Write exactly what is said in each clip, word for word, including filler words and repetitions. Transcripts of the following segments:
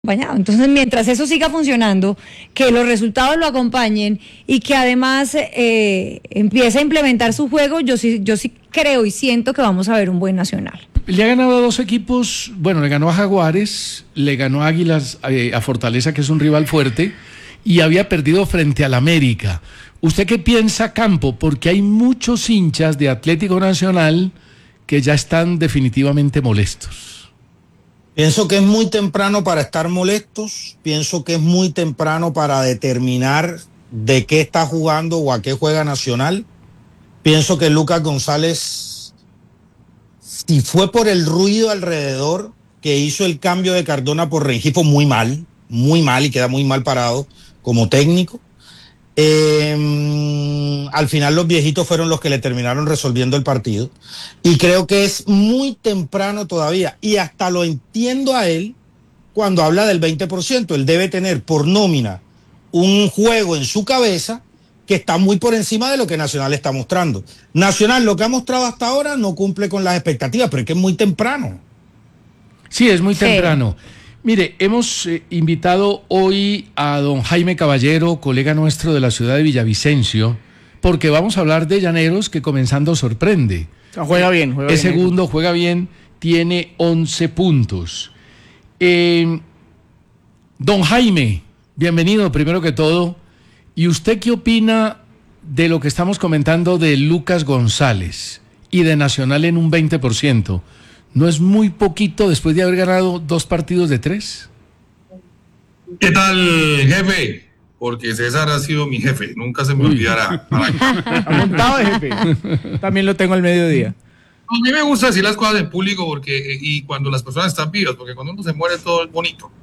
acompañado. Entonces, mientras eso siga funcionando, que los resultados lo acompañen y que además eh, empiece a implementar su juego, yo sí, yo sí creo y siento que vamos a ver un buen Nacional. Le ha ganado a dos equipos, bueno, le ganó a Jaguares, le ganó a Águilas, eh, a Fortaleza, que es un rival fuerte, y había perdido frente al América. ¿Usted qué piensa, Campo? Porque hay muchos hinchas de Atlético Nacional que ya están definitivamente molestos. Pienso que es muy temprano para estar molestos, pienso que es muy temprano para determinar de qué está jugando o a qué juega Nacional. Pienso que Lucas González, si fue por el ruido alrededor que hizo el cambio de Cardona por Rengifo, muy mal, muy mal y queda muy mal parado como técnico. Eh, al final los viejitos fueron los que le terminaron resolviendo el partido y creo que es muy temprano todavía y hasta lo entiendo a él cuando habla del veinte por ciento. Él debe tener por nómina un juego en su cabeza que está muy por encima de lo que Nacional está mostrando. Nacional, lo que ha mostrado hasta ahora no cumple con las expectativas, pero es que es muy temprano. Sí, es muy Sí. temprano. Mire, hemos eh, invitado hoy a don Jaime Caballero, colega nuestro de la ciudad de Villavicencio, porque vamos a hablar de Llaneros, que comenzando sorprende. Juega bien, juega Es bien. segundo, juega bien, tiene once puntos. Eh, don Jaime, bienvenido primero que todo. ¿Y usted qué opina de lo que estamos comentando de Lucas González y de Nacional en un veinte por ciento? ¿No es muy poquito después de haber ganado dos partidos de tres? ¿Qué tal, jefe? Porque César ha sido mi jefe, nunca se me Uy. olvidará. Ha montado de jefe. También lo tengo al mediodía. A mí me gusta decir las cosas en público porque y cuando las personas están vivas, porque cuando uno se muere todo es bonito.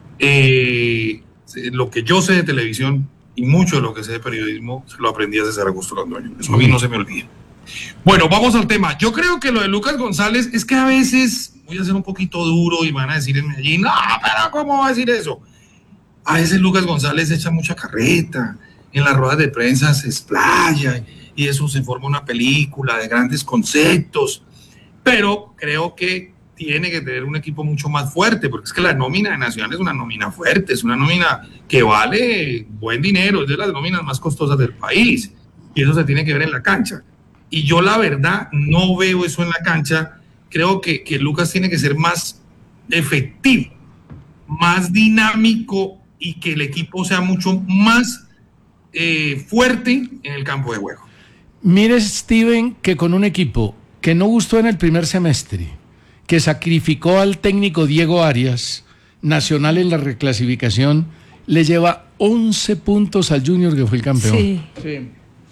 Eh, lo que yo sé de televisión y mucho de lo que sé de periodismo se lo aprendí a César Augusto Londoño. Eso a mí no se me olvida. Bueno, vamos al tema. Yo creo que lo de Lucas González es que a veces voy a ser un poquito duro y van a decir en Medellín, no, pero ¿cómo va a decir eso? A veces Lucas González echa mucha carreta, en las ruedas de prensa se explaya y eso se forma una película de grandes conceptos, pero creo que tiene que tener un equipo mucho más fuerte, porque es que la nómina de Nacional es una nómina fuerte, es una nómina que vale buen dinero, es de las nóminas más costosas del país y eso se tiene que ver en la cancha. Y yo la verdad no veo eso en la cancha. Creo que, que Lucas tiene que ser más efectivo, más dinámico y que el equipo sea mucho más eh, fuerte en el campo de juego. Mire, Steven, que con un equipo que no gustó en el primer semestre, que sacrificó al técnico Diego Arias, Nacional en la reclasificación, le lleva once puntos al Junior, que fue el campeón. Sí. Sí.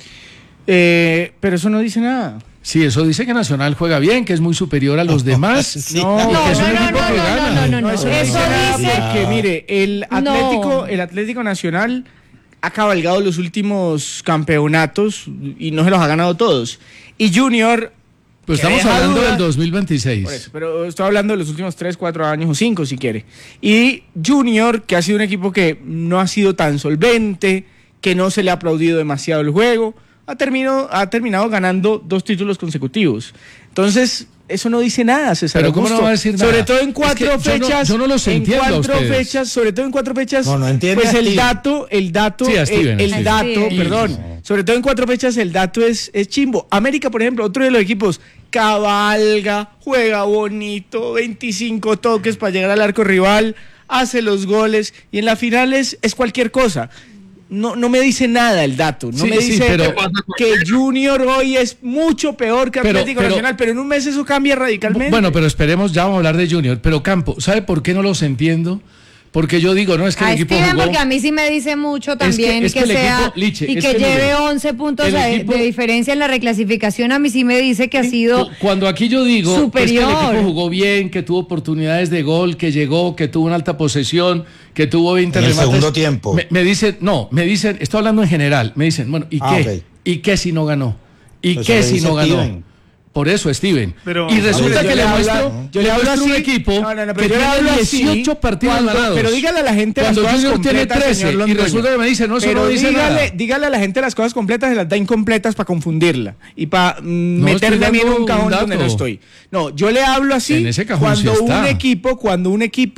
Eh, pero eso no dice nada. Sí, eso dice que Nacional juega bien, que es muy superior a los demás. Sí. No, y que es un no, no, equipo no, que no, gana. no, no, no. eso, Eso dice nada dice- porque, mire, el Atlético, No. el Atlético Nacional ha cabalgado los últimos campeonatos y no se los ha ganado todos. Y Junior, Pues que estamos deja hablando dudas. del dos mil veintiséis. por eso, pero estoy hablando de los últimos tres, cuatro años o cinco si quiere. Y Junior, que ha sido un equipo que no ha sido tan solvente, que no se le ha aplaudido demasiado el juego, ha terminado, ha terminado ganando dos títulos consecutivos. Entonces, eso no dice nada, César Pero ¿cómo Augusto. no va a decir nada? Sobre todo en Es cuatro que yo no- fechas. yo no los en entiendo a cuatro ustedes. fechas, sobre todo en cuatro fechas. No, no entiende Pues a el Steven. dato, el dato, Sí, a Steven, el, a el Steven. dato, Sí. perdón. No. Sobre todo en cuatro fechas el dato es, es chimbo. América, por ejemplo, otro de los equipos, cabalga, juega bonito, veinticinco toques para llegar al arco rival, hace los goles y en la final es, es cualquier cosa. No, no me dice nada el dato, no Sí, me sí, dice pero- que Junior hoy es mucho peor que Pero- Atlético pero- Nacional, pero en un mes eso cambia radicalmente. Bueno, pero esperemos, ya vamos a hablar de Junior. Pero Campo, ¿sabe por qué no los entiendo? Porque yo digo, no, es que A el equipo Steven, jugó... porque a mí sí me dice mucho que- también es que, que el sea equipo, Liche, y es que, que lleve mire, once puntos el de, equipo- de diferencia en la reclasificación. A mí sí me dice que ha sido Cu- Cuando aquí yo digo es que el superior. equipo jugó bien, que tuvo oportunidades de gol, que llegó, que tuvo una alta posesión, que tuvo veinte En el remates. segundo tiempo. Me, me dicen, no, me dicen, estoy hablando en general, me dicen, bueno, ¿y Ah, qué? ok. ¿Y qué si no ganó? ¿Y Eso qué le si dice no ganó? Steven. Por eso, Steven. Pero- y resulta Yo que le le hablo- muestro, yo le le hablo muestro un así. equipo No, no, no, pero que yo le hablo tiene así dieciocho partidos cuando- ganados. pero dígale a la gente Cuando las cosas Junior tiene completas, trece señor y Londoño. resulta que me dice, no, eso Pero no dice dígale, nada. dígale a la gente las cosas completas, se las da incompletas para confundirla y para mm, No, meterme estoy a mí en dando un cajón un donde no dato. estoy. No, yo le hablo así En ese cajón cuando sí un está. equipo, cuando un equipo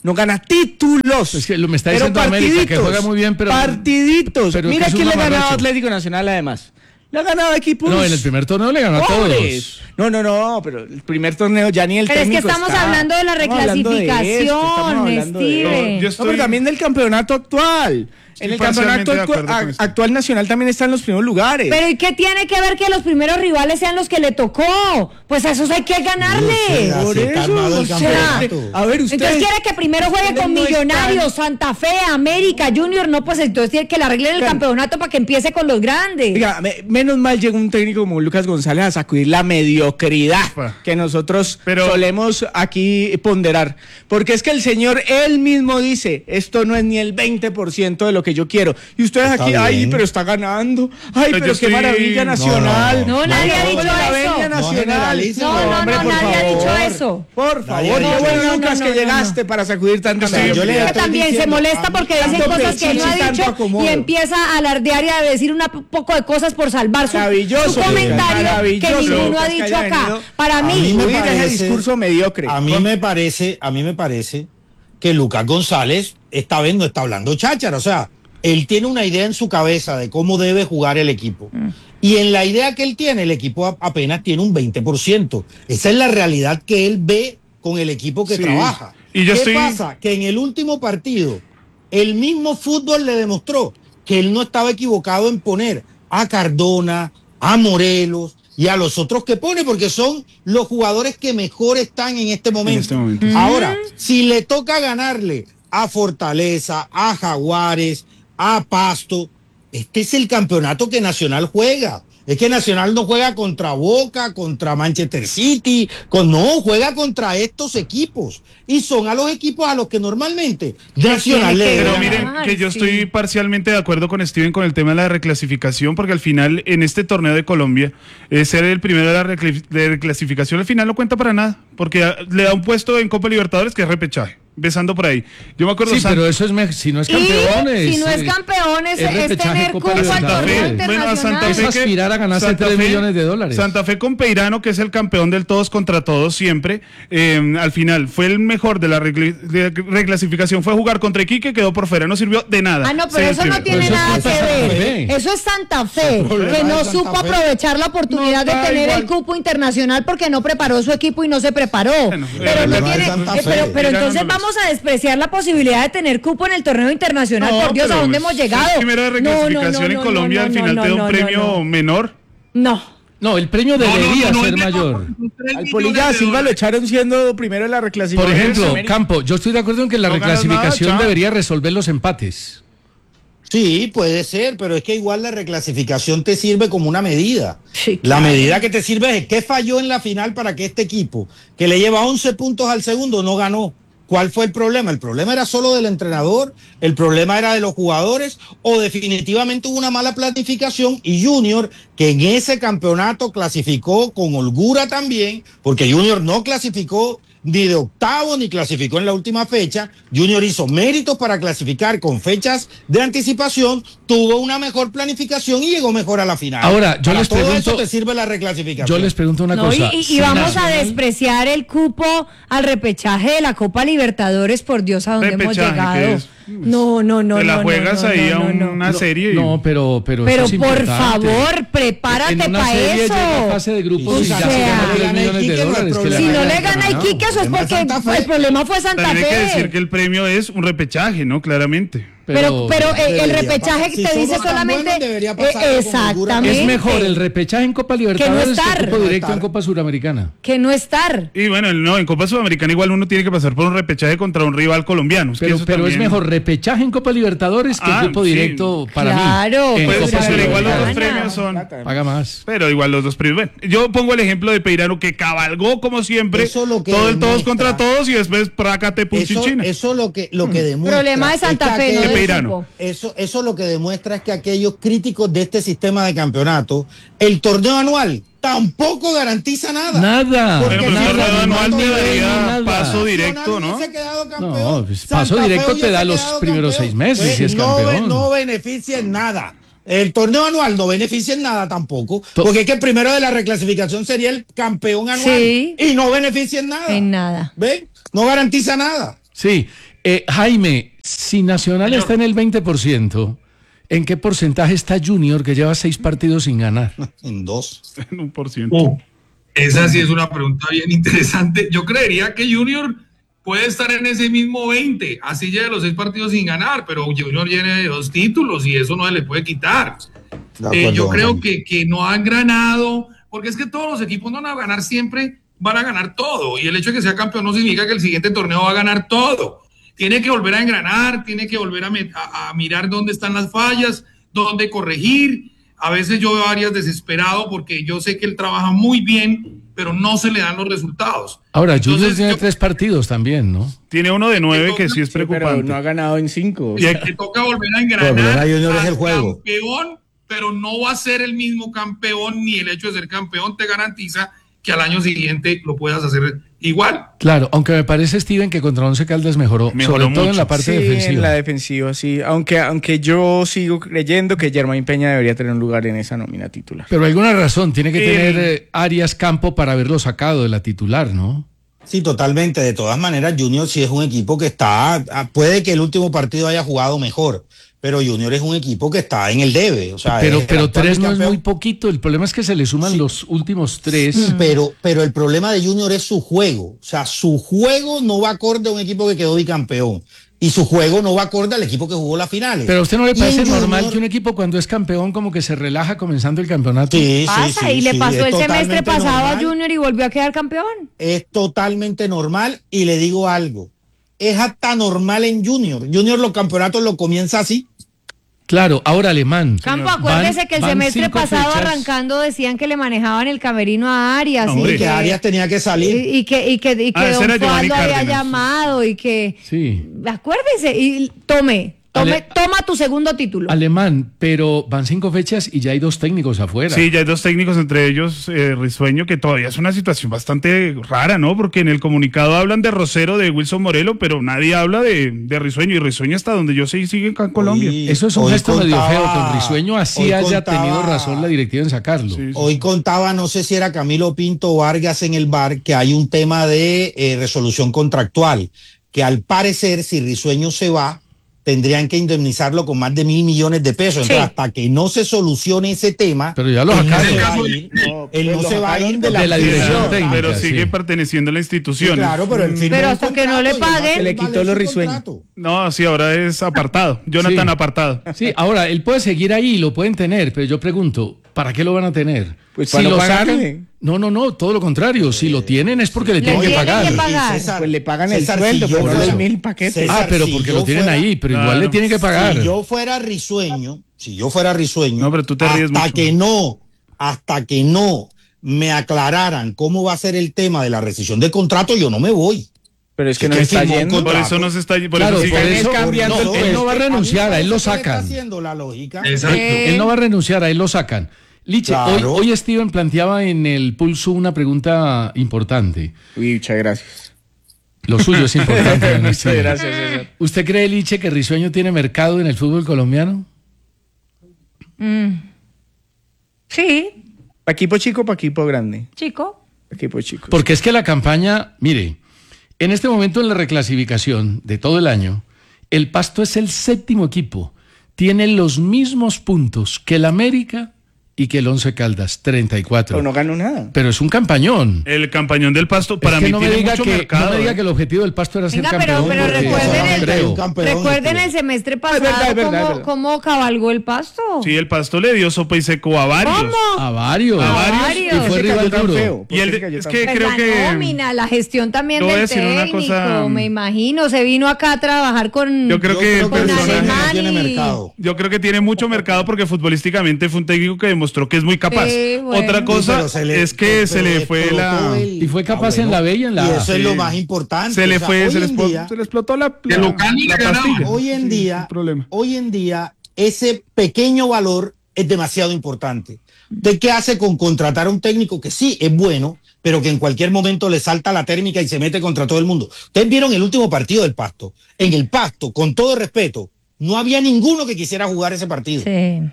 no gana títulos. Es que lo me está pero diciendo América, que juega muy bien, pero... Partiditos. pero Mira que es quién un le ganó a mamarracho. Atlético Nacional además. Le ha ganado a equipos. No, en el primer torneo le ganó a pobres. todos. No, no, no, pero el primer torneo ya ni el Pero es que técnico estamos está. hablando de la Estamos hablando de esto, reclasificación, estamos hablando de Steven. esto. Yo estoy- No, pero también del campeonato actual. Estoy En el parcialmente campeonato de actu- acuerdo con a- esto. actual nacional también está en los primeros lugares. Pero ¿y qué tiene que ver que los primeros rivales sean los que le tocó? Pues a esos hay que ganarle. Sí, así está armado el o sea, campeonato. a ver, usted. Entonces quiere que primero juegue ustedes con no Millonarios, están- Santa Fe, América, Junior, no, pues entonces tiene que le arreglen el Claro. campeonato para que empiece con los grandes. Oiga, me- menos mal llegó un técnico como Lucas González a sacudir la mediocridad Pa. que nosotros Pero- solemos aquí ponderar. Porque es que el señor él mismo dice, esto no es ni el veinte por ciento de lo que yo quiero. Y ustedes Está aquí, ay, bien. pero está ganando. Ay, Pero pero, yo qué estoy- maravilla No, nacional. no, no, nadie ha Ay, dicho la eso. Venia No nacional. generalicen, No, no, hombre, no, por nadie ha favor. dicho eso. Por Nadie favor, ha qué dicho bueno, eso. Lucas, No, que no, no, llegaste para sacudir tanta Sí, yo le mediocridad. estoy También se diciendo, molesta a- porque dicen tanto cosas que no ha preciso y tanto dicho acomodo. y empieza a alardear y a decir un poco de cosas por salvar su, Maravilloso, su comentario que maravilloso, ninguno ha Lucas, que dicho haya acá. venido. Para A mí mí, me Oír ese parece- discurso mediocre. A mí me parece, a mí me parece que Lucas González esta vez no está hablando cháchara, o sea, él tiene una idea en su cabeza de cómo debe jugar el equipo. Y en la idea que él tiene, el equipo a- apenas tiene un veinte por ciento. Esa es la realidad que él ve con el equipo que Sí. trabaja. Y yo ¿Qué estoy- pasa? Que en el último partido, el mismo fútbol le demostró que él no estaba equivocado en poner a Cardona, a Morelos y a los otros que pone, porque son los jugadores que mejor están en este momento. este momento. Ahora, si le toca ganarle a Fortaleza, a Jaguares, a Pasto, este es el campeonato que Nacional juega. Es que Nacional no juega contra Boca, contra Manchester City, con, no, juega contra estos equipos. Y son a los equipos a los que normalmente Nacional le tiene que Pero gana. miren, ganar, que yo sí. estoy parcialmente de acuerdo con Steven con el tema de la reclasificación, porque al final, en este torneo de Colombia, eh, ser el primero de la recli- de reclasificación al final no cuenta para nada, porque ah, le da un puesto en Copa Libertadores que es repechaje, empezando por ahí. Yo me acuerdo... Sí, San- pero eso es me- si no es y campeones. si no es eh, campeones, es es, repechaje, tener Copa cupo al Santa torneo Fe, internacional. bueno, a Santa Es Fe aspirar a ganarse Santa tres Fe- millones de dólares. Santa Fe con Peirano, que es el campeón del todos contra todos siempre, eh, al final fue el mejor de la regla- de reclasificación, fue jugar contra Iquique, quedó por fuera, no sirvió de nada. Ah, no, Ser pero el eso no primero. tiene Eso es nada que culpa de Santa ver. Fe. Eso es Santa Fe, el problema que no de Santa supo Fe. aprovechar la oportunidad No, de da tener igual. el cupo internacional porque no preparó su equipo y no se preparó. Bueno, pero el no problema de tiene, Santa eh, Fe. pero, pero Ir entonces ganándolos. vamos a despreciar la posibilidad de tener cupo en el torneo internacional. No, Por Dios, ¿a pero dónde es- hemos ser llegado? primero de No, no, no, reclasificación en no, Colombia no, al no, final no, te da un no, premio no. menor. No. No, el premio No, no, debería no, no, ser no, mayor. tres Al millones Polilla de Silva lo dólares. echaron siendo primero en la Por reclasificación. ejemplo, América. Campo, yo estoy de acuerdo en que la No ganas reclasificación nada, chao. debería resolver los empates. Sí, puede ser, pero es que igual la reclasificación te sirve como una medida. Sí, La claro. medida que te sirve es qué falló en la final para que este equipo, que le lleva once puntos al segundo, no ganó. ¿Cuál fue el problema? ¿El problema era solo del entrenador? ¿El problema era de los jugadores? ¿O definitivamente hubo una mala planificación? Y Junior, que en ese campeonato clasificó con holgura también, porque Junior no clasificó ni de octavo ni clasificó en la última fecha. Junior hizo méritos para clasificar con fechas de anticipación, tuvo una mejor planificación y llegó mejor a la final. Ahora, yo Para les todo pregunto- eso te sirve la reclasificación. Yo les pregunto una No, y, cosa. y- y si vamos a Nacional- despreciar el cupo al repechaje de la Copa Libertadores, por Dios, a dónde hemos Repechaje, llegado. que es- No, no, no, Te la no, juegas no, no, ahí no, a no, no. una No, serie. y- No, pero, pero, Pero eso es por importante. favor, prepárate En una para serie eso. llega a fase de grupos O y ya sea, se ganó tres gana millones de Iquique, no hay dólares. que problema. Si no habían le gana a ganado. Iquique, eso es El problema porque es Santa Fe. el problema fue Santa También hay que decir Fe. que el premio es un repechaje, ¿no? Claramente. Pero, pero eh, el Debería repechaje pasar. Si te dice somos tan solamente buenos, debería eh, pasar con holgura. exactamente es mejor el repechaje en Copa Libertadores que, estar. el cupo Que no directo en estar. Copa Suramericana. que no estar. Y bueno, no, en Copa Sudamericana igual uno tiene que pasar por un repechaje contra un rival colombiano. Es que Pero, eso pero es también- mejor repechaje en Copa Libertadores que Ah, el cupo sí. directo para Claro, mí. En Pues, pues, Copa pero igual los dos Sudamericana. premios son... Paga más. Pero igual los dos premios. Bueno, yo pongo el ejemplo de Peirano que cabalgó como siempre. Eso lo que todo el todos demuestra- contra todos y después prácate Eso, puchichina. eso lo que lo que demuestra Problema de Santa es que Fe, no De del Peirano. cupo. Eso, eso lo que demuestra es que aquellos críticos de este sistema de campeonato, el torneo anual tampoco garantiza nada. Nada. Porque Bueno, pues nada, el torneo nada, anual te nada, daría nada. paso directo, Nacional ¿no? hubiese quedado campeón. No, pues, Santa paso Fe directo te hubiese da los quedado primeros campeón. seis meses Pues, si es no, campeón. no beneficia en nada. El torneo anual no beneficia en nada tampoco, To- porque es que el primero de la reclasificación sería el campeón anual Sí. y no beneficia en nada. En nada. ¿Ven? No garantiza nada. Sí. Eh, Jaime, si Nacional Señor. está en el veinte por ciento, ¿en qué porcentaje está Junior, que lleva seis partidos sin ganar? En dos. En un por ciento. Uh, esa sí es una pregunta bien interesante. Yo creería que Junior puede estar en ese mismo veinte, así lleve los seis partidos sin ganar, pero Junior tiene dos títulos y eso no se le puede quitar. De Eh, acuerdo, yo creo Juan. que, que no han ganado, porque es que todos los equipos no van a ganar siempre, van a ganar todo. Y el hecho de que sea campeón no significa que el siguiente torneo va a ganar todo. Tiene que volver a engranar, tiene que volver a, met- a, a mirar dónde están las fallas, dónde corregir. A veces yo veo a Arias desesperado porque yo sé que él trabaja muy bien, pero no se le dan los resultados. Ahora, Junior Entonces, tiene yo- tres partidos también, ¿no? Tiene uno de nueve que sí es Sí, pero preocupante. no ha ganado en cinco. Y hay- Le toca volver a Pero el engranar. problema de Junior es al el juego. Campeón, pero no va a ser el mismo campeón, ni el hecho de ser campeón te garantiza que al año siguiente lo puedas hacer igual. Claro, aunque me parece, Steven, que contra Once Caldas mejoró, Mejoró sobre todo en mucho. la parte Sí, defensiva. en la defensiva, sí. Aunque, aunque yo sigo creyendo que Germain Peña debería tener un lugar en esa nómina titular. Pero alguna razón, tiene que El- tener eh, Arias campo para haberlo sacado de la titular, ¿no? Sí, totalmente. De todas maneras, Junior sí es un equipo que está, ah, puede que el último partido haya jugado mejor, pero Junior es un equipo que está en el debe. O sea, Pero, es el pero actual tres no es campeón. muy poquito. El problema es que se le suman Sí. los últimos tres. Sí, pero, pero el problema de Junior es su juego. O sea, su juego no va acorde a un equipo que quedó bicampeón. Y su juego no va acorde al equipo que jugó las finales. Pero a usted no le Y parece en normal Junior- que un equipo cuando es campeón como que se relaja comenzando el campeonato. Sí, sí, Pasa, sí, y le sí, pasó es el semestre totalmente pasado a normal. Junior y volvió a quedar campeón. Es totalmente normal y le digo algo. Es hasta normal en Junior. Junior los campeonatos lo comienza así. Claro, ahora Alemán. Campo, Van- acuérdese que el van semestre cinco pasado fechas. arrancando decían que le manejaban el camerino a Arias. No, y hombre. Y que Arias tenía que salir. Y, y que, y que, y que Ah, ese Don era Giovanni Juan lo había Cárdenas. llamado y que... Sí. Acuérdese, y tome, tome, Ale- toma tu segundo título. Alemán, pero van cinco fechas y ya hay dos técnicos afuera. Sí, ya hay dos técnicos, entre ellos eh, Risueño, que todavía es una situación bastante rara, ¿no? Porque en el comunicado hablan de Rosero, de Wilson Morelo, pero nadie habla de, de Risueño. Y Risueño, hasta donde yo sé, sigue acá en Colombia. Hoy- Eso es un hoy gesto medio contaba- feo. Con Risueño así hoy haya contaba- tenido razón la directiva en sacarlo. Sí. Hoy contaba, no sé si era Camilo Pinto Vargas en el bar, que hay un tema de eh, resolución contractual, que al parecer, si Risueño se va, tendrían que indemnizarlo con más de mil millones de pesos. Entonces, Sí. hasta que no se solucione ese tema, Pero ya lo él no sacaron. se va a No, ir, no, él pues no lo se va a ir sacaron de la, de la dirección federación. técnica. Pero sigue sí. perteneciendo a la Sí, institución. claro, pero él firmó Pero un hasta que no contrato le y él va a paguen, tener le que quitó valer los su risueños. contrato. No, sí, ahora es apartado. Jonathan Sí. apartado. Sí, ahora él puede seguir ahí, lo pueden tener, pero yo pregunto, ¿para qué lo van a tener? Pues para no lo pagarle. no, no, no, todo lo contrario. Si lo tienen es porque le Le tienen que tienen pagar. que Y pagar. Pues le pagan el César, sueldo, si yo pero no fuera- los mil paquetes. César, Ah, pero si porque yo lo tienen fuera- ahí, pero igual Claro. le tienen que pagar. Si yo fuera risueño, si yo fuera risueño, No, pero tú te ríes hasta mucho. que no, hasta que no me aclararan cómo va a ser el tema de la rescisión del contrato, yo no me voy. Pero es que Es no que está firmó un yendo. Por contrato. eso no se está. Por Claro, eso sigue- por es eso cambiando no, el él no va a mí me renunciar, a él lo parece que le está sacan. haciendo la lógica. Exacto. Eh, Él no va a renunciar, a él lo sacan. Liche, Claro. hoy, hoy Steven planteaba en el pulso una pregunta importante. Uy, muchas gracias. Lo suyo es importante. don Muchas Steven. gracias, César. ¿Usted cree, Liche, que Risueño tiene mercado en el fútbol colombiano? Mm. Sí, Pa' equipo chico, pa' equipo grande. chico. Pa' equipo chico. Porque es que la campaña, mire, en este momento en la reclasificación de todo el año, el Pasto es el séptimo equipo. Tiene los mismos puntos que el América y que el Once Caldas, treinta y cuatro. Pero no ganó nada. Pero es un campañón. El campañón del Pasto, para es que mí no me tiene diga mucho que, mercado. no me diga ¿eh? que el objetivo del Pasto era ser Venga, pero, campeón. pero porque recuerden, no el, creo. un campeón, recuerden este. el semestre es pasado verdad, es verdad, cómo, es verdad. cómo cabalgó el Pasto. Sí, el Pasto le dio sopa y seco a varios. ¿Cómo? A varios. A varios. varios. Y ¿Por fue qué se rival cayó tan duro. feo? ¿Por Y el qué se de- cayó es tan que feo? Pues creo la que- nómina, la gestión también Te voy a del decir una técnico, cosa- me imagino. Se vino acá a trabajar con... Yo creo Yo que creo que Con el personaje Alemán no tiene y- mercado. Yo creo que tiene mucho mercado porque futbolísticamente fue un técnico que demostró que es muy capaz. Sí, bueno. Otra Sí, cosa pero se le- es que pero se le fue explotó la... el- Y fue capaz Ah, en la B y en la Y A. eso es Sí. lo más importante. Se le O sea, fue, hoy se le, en explotó, día- se le explotó la, De la, local ni la le ganaba. pastilla. Hoy en Sí, día, sin problema. hoy en día, ese pequeño valor es demasiado importante. ¿De qué hace con contratar a un técnico que sí es bueno, pero que en cualquier momento le salta la térmica y se mete contra todo el mundo? Ustedes vieron el último partido del Pasto. En el Pasto, con todo respeto, no había ninguno que quisiera jugar ese partido. Sí.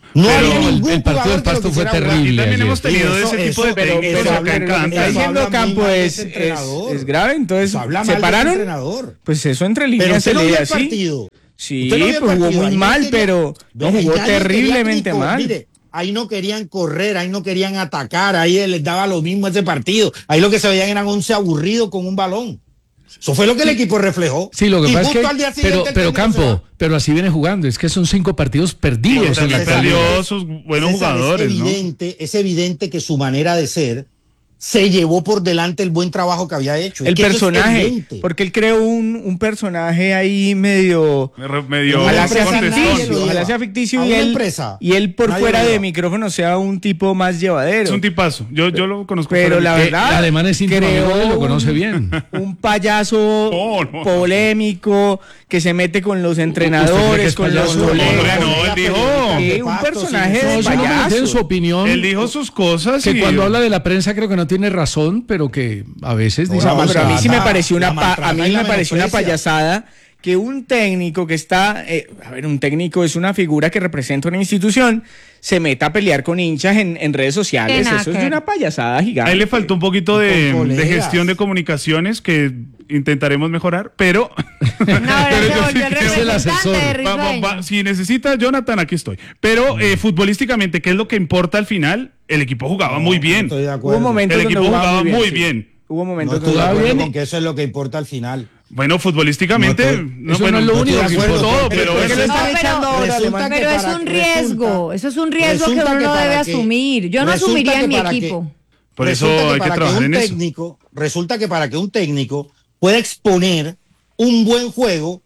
No Pero había el- ningún el partido jugador del que lo Pasto fue quisiera jugar. terrible. Aquí también ayer. hemos tenido Eso- ese tipo eso- de pero- técnicos pero- acá en pero- Canta. Está Eso diciendo habla Campo mal de es, ese es, entrenador. es grave, entonces Eso habla mal se del pararon. entrenador. Pues eso entre Pero líneas usted se no vio lee el así. partido. Sí, Usted no vio el pues jugó partido. muy Ahí no mal, quería- pero no Ve, jugó ya no terriblemente querían ni co- mal. Mire, ahí no querían correr, ahí no querían atacar, ahí les daba lo mismo ese partido. Ahí lo que se veían eran once aburridos con un balón. Eso fue lo que el equipo reflejó. Sí, lo que Y pasa es justo que, al día pero, siguiente el pero técnico se va. Campo, pero así viene jugando, es que son cinco partidos perdidos Pero en la César, actualidad. perdió sus buenos César, jugadores, es ¿no? evidente, es evidente que su manera de ser se llevó por delante el buen trabajo que había hecho. Es El que eso es personaje, evidente. porque él creó un, un personaje ahí medio... Medio Ojalá sea empresa contestón. nadie lo ficticio, lleva. ojalá sea ficticio A y una él, empresa, y él por nadie fuera lo de lleva. micrófono sea un tipo más llevadero. Es un tipazo. Yo, yo lo conozco. Pero fuera la de- Eh, verdad, el alemán es íntimo creó amigo de él, lo un- conoce bien. Un payaso No, no, no. polémico que se mete con los ¿Usted cree que entrenadores, es con los payaso? colegas. Hombre, no, él dijo- Sí, un personaje No, de solamente en payaso. su opinión. Él dijo sus cosas que y cuando habla de la prensa creo que no tiene razón, pero que a veces dice No, No, pero a mí sí me maltrata, pareció una la pa- a maltrata mí y la me pareció una menosprecia. payasada que un técnico que está, eh, a ver, un técnico es una figura que representa una institución, se meta a pelear con hinchas en, en redes sociales. Qué Eso es nácar. de una payasada gigante. a él le faltó un poquito Y de, con de colegas. gestión de comunicaciones que intentaremos mejorar, pero, No, pero ahora se yo volvió sí el creo- Es el representante de asesor. Va- va- Risueño. va- si necesita Jonathan, aquí estoy. Pero eh, futbolísticamente, ¿qué es lo que importa al final? El equipo jugaba muy bien. Estoy de Hubo acuerdo. momentos El donde equipo jugaba muy sí. bien. Hubo No momentos estoy de donde jugaba acuerdo bien. con que eso es lo que importa al final. Bueno, futbolísticamente, No estoy- no, eso bueno, no es lo no único estoy que de acuerdo, importa. todo, pero Pero eso eso es- están No, echando ahora, resulta Alemán. que Pero es para- un riesgo, eso es un riesgo que resulta uno que no para debe que- asumir. Yo no resulta asumiría que en mi para que- equipo. Por eso Resulta hay que para trabajar un en eso. técnico, resulta que para que un técnico pueda exponer un buen juego,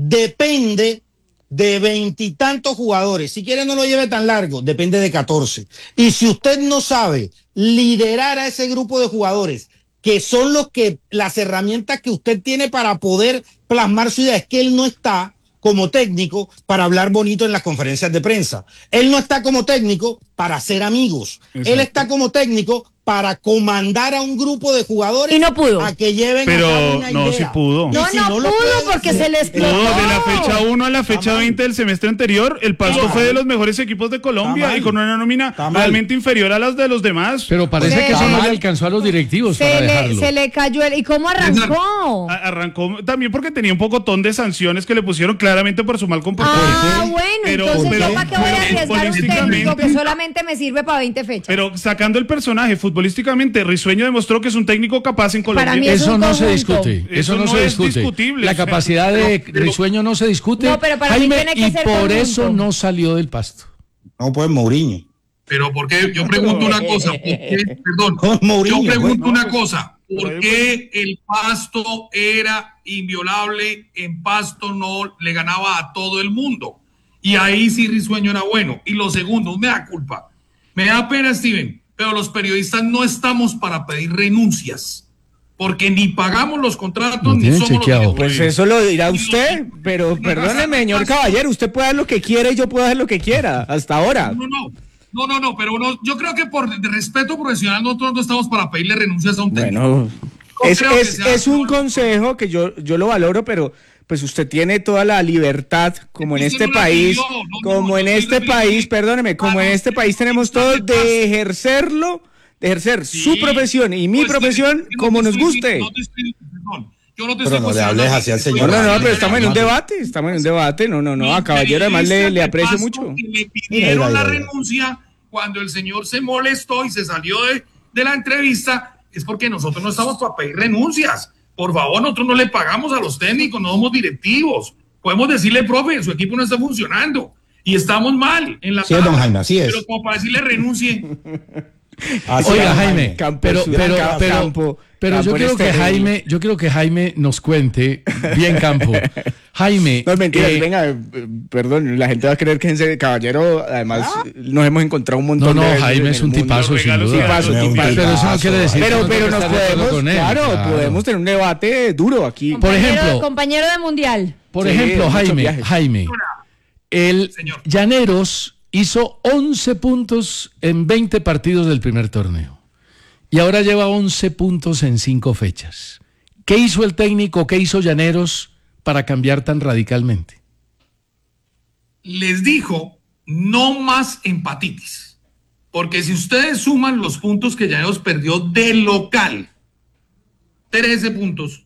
depende de veintitantos jugadores. Si quiere no lo lleve tan largo, depende de catorce. Y si usted no sabe liderar a ese grupo de jugadores, que son los que, las herramientas que usted tiene para poder plasmar su idea, es que él no está como técnico para hablar bonito en las conferencias de prensa. Él no está como técnico para ser amigos. Exacto. Él está como técnico para comandar a un grupo de jugadores Y no pudo. a que lleven Pero a cabo una no, idea. sí pudo. Y No, si no lo pudo puede porque hacer, se le Pudo, explotó. de la fecha uno a la fecha Está mal. veinte del semestre anterior, el Pasto Está fue de mal. los mejores equipos de Colombia Está y con mal. una nómina Está mal. realmente inferior a las de los demás. Pero parece Se- que eso no mal. le alcanzó a los directivos para Se le, dejarlo. se le cayó el... ¿Y cómo arrancó? A- Arrancó también porque tenía un pocotón de sanciones que le pusieron claramente por su mal comportamiento. Ah, bueno, Pero- entonces pero- yo para qué voy a pero arriesgar un técnico futbolísticamente- que solamente me sirve para veinte fechas. Pero sacando el personaje futbolísticamente, Risueño demostró que es un técnico capaz en Colombia. Para mí es Eso un no se conjunto. discute. Eso, Eso no, no se es discute. discutible, La o sea, capacidad de Risueño no se discute. No, pero para mí Jaime, tiene que y ser por conjunto. eso no salió del Pasto. No, pues Mourinho. Pero ¿por qué? Yo pregunto una cosa. ¿por qué? Perdón. Con Mourinho, Yo pregunto bueno, una cosa. ¿Por ahí qué el Pasto era inviolable? En Pasto no le ganaba a todo el mundo. Y ahí sí Risueño era bueno. Y lo segundo, me da culpa. Me da pena, Steven, pero los periodistas no estamos para pedir renuncias. Porque ni pagamos los contratos Lo ni tienen somos chequeado. los Pues eso lo dirá usted, pero perdóneme, señor caballero, usted puede hacer lo que quiera y yo puedo hacer lo que quiera, hasta ahora. No, no, no, no, no, pero uno, yo creo que por de respeto profesional nosotros no estamos para pedirle renuncias a un técnico. Bueno, No es, creo que es, sea- es un consejo que yo, yo lo valoro, pero pues usted tiene toda la libertad, como en Usted este no la país, pidió, no, no, como no, en yo este estoy país, refiriendo- perdóneme, como Ah, en no, este usted país no tenemos está todo de paz. de ejercerlo, de ejercer Sí, su profesión y mi pues, profesión que no como te nos estoy- guste. no te estoy- perdón, yo no te Pero estoy no le cuestionando hables a ti, así al estoy señor. No, no, no, cuestionando pero a estamos en un ti. debate, estamos en un debate, no, no, no, Mi a Caballero además le, periodista le de aprecio Pasto mucho. que le Mira, pidieron mira, la mira. renuncia cuando el señor se molestó y se salió de, de la entrevista, es porque nosotros no estamos para pedir renuncias. Por favor, nosotros no le pagamos a los técnicos, no somos directivos. Podemos decirle, profe, su equipo no está funcionando y estamos mal en la Sí es, don Jaime, así es. Pero como para decirle renuncie, Así Oiga, es, Jaime, Campo pero, es un pero, gran pero, campo. pero Campo yo quiero eres que terrible. Jaime, yo quiero que Jaime nos cuente bien Campo. Jaime, No, es mentira, eh, venga, eh, perdón, la gente va a creer que ese caballero, además, nos hemos encontrado un no, montón no, de veces Jaime en es el un mundo. tipazo, Los sin regalos duda. tipazo, Es un tipazo. Pero eso no quiere decir Pero, que uno pero tenga nos que estar de acuerdo podemos, con él, claro, claro. podemos tener un debate duro aquí. Por Compañero- ejemplo- compañero de mundial. Por Sí, ejemplo, muchos Jaime, viajes. Jaime, el Señor. Llaneros hizo once puntos en veinte partidos del primer torneo y ahora lleva once puntos en cinco fechas. ¿Qué hizo el técnico, qué hizo Llaneros para cambiar tan radicalmente? les dijo no más empatitis. Porque si ustedes suman los puntos que Llaneros perdió de local, trece puntos,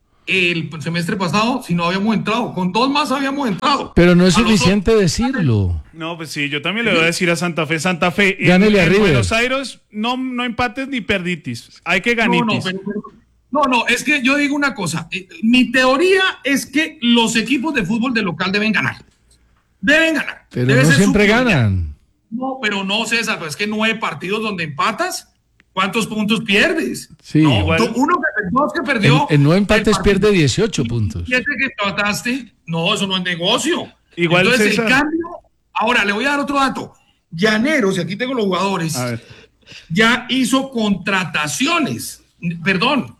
el semestre pasado, si no habíamos entrado, con dos más habíamos entrado. Pero no es A los suficiente otros- decirlo. No, pues sí, yo también le voy a decir a Santa Fe, Santa Fe, en, Gánele a en River. Buenos Aires no, no empates ni perditis, hay que ganitis. No, no, pero- pero- no, no, es que yo digo una cosa. eh, Mi teoría es que los equipos de fútbol de local deben ganar. Deben ganar. Pero Debe no ser su siempre prioridad. ganan. No, pero no, César, pues es que nueve partidos donde empatas, ¿cuántos puntos pierdes? Sí. No, Igual- tú- uno que, dos que En, perdió. en nueve empates el partido- pierde dieciocho puntos. siete que empataste, no, eso no es negocio. Igual, Entonces, César. el cambio. Ahora, le voy a dar otro dato. Llaneros, y aquí tengo los jugadores, A ver. ya hizo contrataciones, perdón,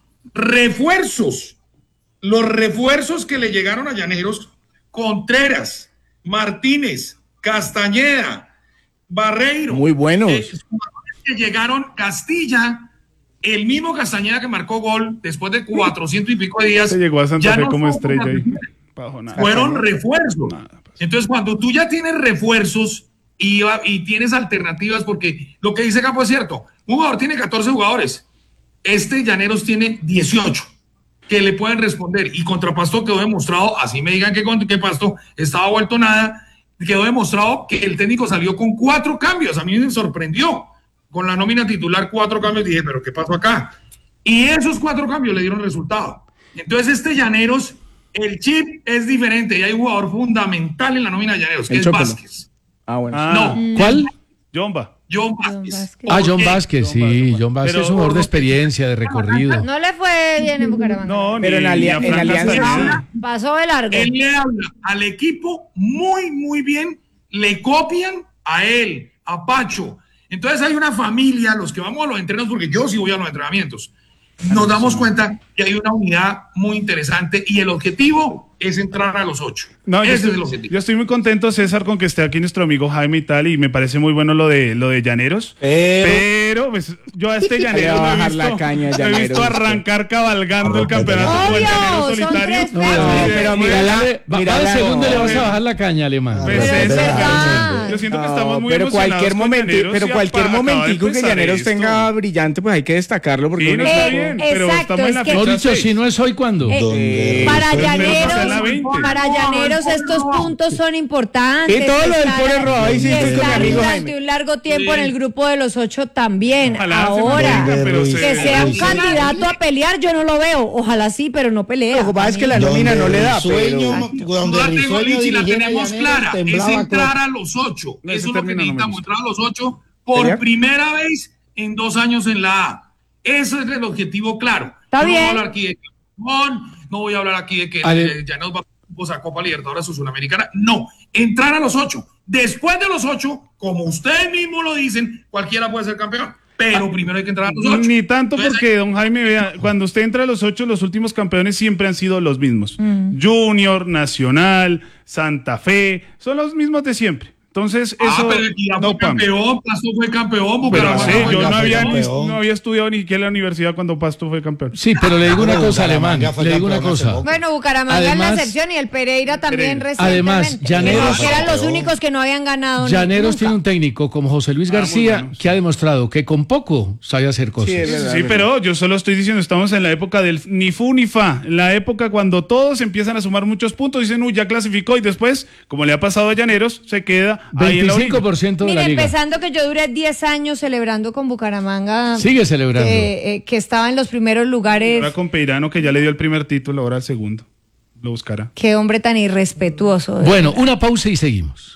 refuerzos. Los refuerzos que le llegaron a Llaneros, Contreras, Martínez, Castañeda, Barreiro. Muy buenos. eh, jugadores que llegaron, Castilla, el mismo Castañeda que marcó gol después de cuatrocientos y pico de días. Se llegó a Santa ya Fe no como fue estrella ahí. una- Bajo nada. fueron refuerzos. Nada, pues. Entonces, cuando tú ya tienes refuerzos y, y tienes alternativas, porque lo que dice Campo es cierto, un jugador tiene catorce jugadores, este Llaneros tiene dieciocho que le pueden responder, y contra Pasto quedó demostrado, así me digan que, con- que Pasto estaba vuelto nada, quedó demostrado que el técnico salió con cuatro cambios. A mí me sorprendió, con la nómina titular cuatro cambios, dije, pero ¿qué pasó acá? Y esos cuatro cambios le dieron resultado. Entonces este Llaneros, el chip es diferente, y hay un jugador fundamental en la nómina de Llaneros, que El es Chocolo. Vázquez. Ah, bueno. Ah, No, ¿Cuál? Jomba. John John Vázquez. Vázquez. Ah, John ¿Por qué? Vázquez, John sí. Vázquez. John Vázquez Pero- es un jugador de experiencia, de recorrido. No le fue bien en Bucaramanga. No, ni, Pero en ni alia- a en Fran Alianza Castañeda. Pasó de largo. Él le habla al equipo muy, muy bien, le copian a él, a Pacho. Entonces hay una familia, los que vamos a los entrenos, porque yo sí voy a los entrenamientos, nos damos cuenta que hay una unidad muy interesante y el objetivo es entrar a los ocho. No, yo Ese estoy, es el objetivo. yo estoy muy contento, César, con que esté aquí nuestro amigo Jaime y tal, y me parece muy bueno lo de lo de Llaneros. Pero- Pero, pues, yo a este Voy Llaneros a lo he bajar visto, la caña, lo he Llaneros, visto usted. arrancar cabalgando el Obvio, campeonato con el Llanero son solitario. tres No, pesos. no, pero mira, mira la- dale, va- mira va de la- segundo y le no, vas a no. bajar la caña, alemán. Pues, Pero es César, verdad. yo siento que No, estamos muy pero emocionados cualquier con momento, Llaneros pero y cualquier apa- acaba de momentico que empezar Llaneros esto. tenga brillante, pues hay que destacarlo porque Sí, un no está equipo- bien, pero Exacto, estamos en la es que- No fecha dicho, seis. si no es hoy, ¿cuándo? Eh, Donde- para Pero Llaneros, está en la veinte. para Llaneros estos puntos son importantes. Sí, todo lo del Estar- pobre robado, y sí, y estoy con mi estar amigo durante Jaime. un largo tiempo Sí. en el grupo de los ocho también. Ojalá se Ahora, mantenga, pero que se- que sea un Sí. candidato a pelear, yo no lo veo. Ojalá sí, pero no pelea. Lo que pasa es que la Donde nómina no le da, Risueño- pero... donde No la tengo, Risueño Lichi, la dirigiera tenemos Llaneros, clara. Es temblaba entrar Klopp. a los ocho. No, ese Eso es lo que término no me necesitamos, gusta. entrar a los ocho por ¿Sería? primera vez en dos años en la A. Ese es el objetivo claro. Está Yo no bien. voy a hablar aquí de campeón, no voy a hablar aquí de que Ale- eh, ya nos va a Copa Libertadores o Sudamericana. No, entrar a los ocho. Después de los ocho, como ustedes mismos lo dicen, cualquiera puede ser campeón. Pero primero hay que entrar a los ocho. Ni tanto Entonces, porque, don Jaime, vea, cuando usted entra a los ocho, los últimos campeones siempre han sido los mismos. Junior, Nacional, Santa Fe, son los mismos de siempre. Entonces, Ah, eso pero Equidad no fue pam. campeón, Pasto fue campeón, Pero Bucaramanga sí, fue yo no Bucaramanga había, fue ni- campeón. no había estudiado ni siquiera en la universidad cuando Pasto fue campeón. Sí, pero le digo una Bueno, cosa, alemán. Bucaramanga fue Le digo una campeón hace cosa. poco. Bueno, Bucaramanga es Además- la excepción y el Pereira también Pereira. recientemente. Además, Que Llaneros- no, que eran los únicos que no habían ganado. Llaneros nunca. tiene un técnico como José Luis Ah, muy García buenos. que ha demostrado que con poco sabe hacer cosas. Sí, es verdad. Sí, pero yo solo estoy diciendo, estamos en la época del ni fu ni fa, en la época cuando todos empiezan a sumar muchos puntos, dicen, uy, ya clasificó, y después, como le ha pasado a Llaneros, se queda ahí en la orilla. veinticinco por ciento de Mire, la liga. empezando que yo duré diez años celebrando con Bucaramanga. Sigue celebrando. Que, eh, que estaba en los primeros lugares. Ahora con Peirano, que ya le dio el primer título, ahora el segundo. Lo buscará. Qué hombre tan irrespetuoso. de Bueno, verdad. una pausa y seguimos.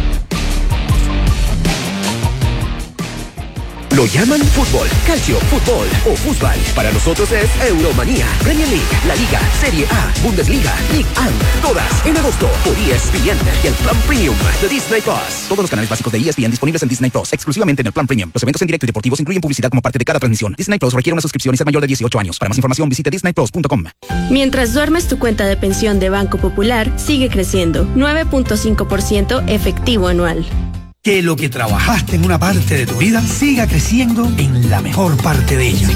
Lo llaman fútbol, calcio, fútbol o fútbol. Para nosotros es Euromanía, Premier League, La Liga, Serie A, Bundesliga, Ligue uno. Todas en agosto por E S P N y el Plan Premium de Disney Plus. Todos los canales básicos de E S P N disponibles en Disney Plus, exclusivamente en el Plan Premium. Los eventos en directo y deportivos incluyen publicidad como parte de cada transmisión. Disney Plus requiere una suscripción y ser mayor de dieciocho años. Para más información visite disney plus punto com. Mientras duermes, tu cuenta de pensión de Banco Popular sigue creciendo, nueve punto cinco por ciento efectivo anual. Que lo que trabajaste en una parte de tu vida siga creciendo en la mejor parte de ella.